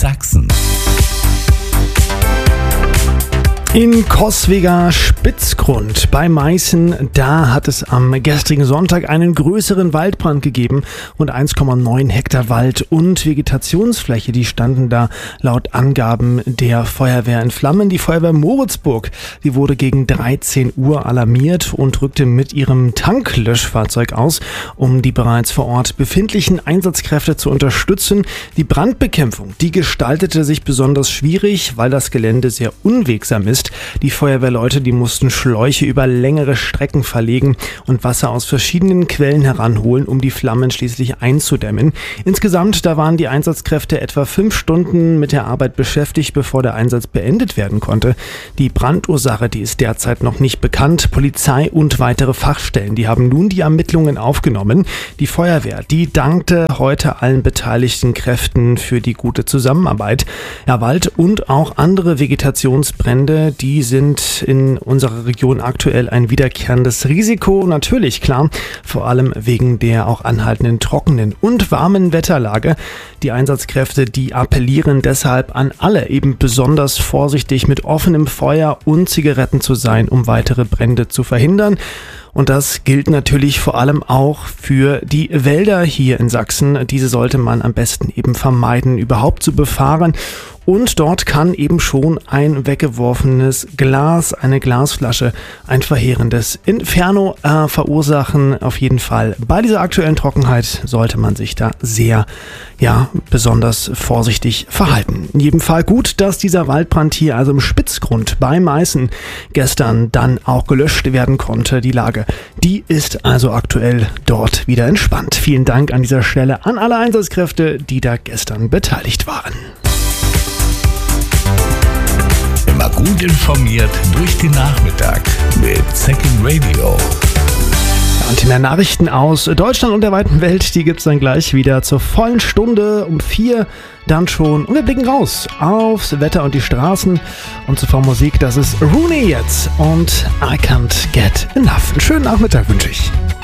Sachsen. In Coswig-Spitzgrund bei Meißen, da hat es am gestrigen Sonntag einen größeren Waldbrand gegeben und 1,9 Hektar Wald und Vegetationsfläche, die standen da laut Angaben der Feuerwehr in Flammen. Die Feuerwehr Moritzburg, die wurde gegen 13 Uhr alarmiert und rückte mit ihrem Tanklöschfahrzeug aus, um die bereits vor Ort befindlichen Einsatzkräfte zu unterstützen. Die Brandbekämpfung, die gestaltete sich besonders schwierig, weil das Gelände sehr unwegsam ist. Die Feuerwehrleute, die mussten Schläuche über längere Strecken verlegen und Wasser aus verschiedenen Quellen heranholen, um die Flammen schließlich einzudämmen. Insgesamt, da waren die Einsatzkräfte etwa 5 Stunden mit der Arbeit beschäftigt, bevor der Einsatz beendet werden konnte. Die Brandursache, die ist derzeit noch nicht bekannt. Polizei und weitere Fachstellen, die haben nun die Ermittlungen aufgenommen. Die Feuerwehr, die dankte heute allen beteiligten Kräften für die gute Zusammenarbeit. Ja, Wald und auch andere Vegetationsbrände, die sind in unserer Region aktuell ein wiederkehrendes Risiko. Natürlich, klar, vor allem wegen der auch anhaltenden trockenen und warmen Wetterlage. Die Einsatzkräfte, die appellieren deshalb an alle, eben besonders vorsichtig mit offenem Feuer und Zigaretten zu sein, um weitere Brände zu verhindern. Und das gilt natürlich vor allem auch für die Wälder hier in Sachsen. Diese sollte man am besten eben vermeiden, überhaupt zu befahren. Und dort kann eben schon ein weggeworfenes Glas, eine Glasflasche, ein verheerendes Inferno verursachen. Auf jeden Fall bei dieser aktuellen Trockenheit sollte man sich da sehr, besonders vorsichtig verhalten. In jedem Fall gut, dass dieser Waldbrand hier, also im Spitzgrund bei Meißen, gestern dann auch gelöscht werden konnte. Die Lage, die ist also aktuell dort wieder entspannt. Vielen Dank an dieser Stelle an alle Einsatzkräfte, die da gestern beteiligt waren. Immer gut informiert durch den Nachmittag mit Second Radio. Und die Nachrichten aus Deutschland und der weiten Welt, die gibt's dann gleich wieder zur vollen Stunde um 4 dann schon. Und wir blicken raus aufs Wetter und die Straßen. Und zuvor Musik, das ist Rooney jetzt und I Can't Get Enough. Einen schönen Nachmittag wünsche ich.